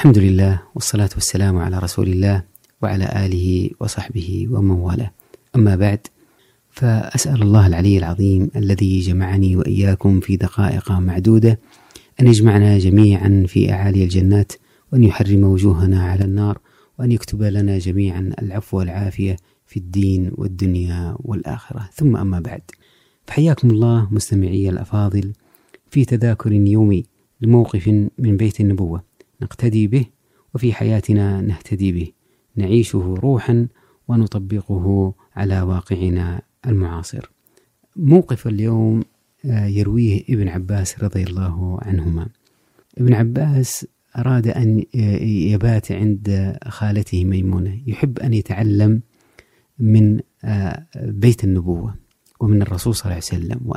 الحمد لله والصلاة والسلام على رسول الله وعلى آله وصحبه ومن والاه. أما بعد، فأسأل الله العلي العظيم الذي جمعني وإياكم في دقائق معدودة أن يجمعنا جميعا في أعالي الجنات، وأن يحرم وجوهنا على النار، وأن يكتب لنا جميعا العفو والعافية في الدين والدنيا والآخرة. ثم أما بعد، فحياكم الله مستمعي الأفاضل في تذاكر يومي لموقف من بيت النبوة نقتدي به، وفي حياتنا نهتدي به، نعيشه روحا ونطبقه على واقعنا المعاصر. موقف اليوم يرويه ابن عباس رضي الله عنهما. ابن عباس أراد أن يبات عند خالته ميمونة، يحب أن يتعلم من بيت النبوة ومن الرسول صلى الله عليه وسلم،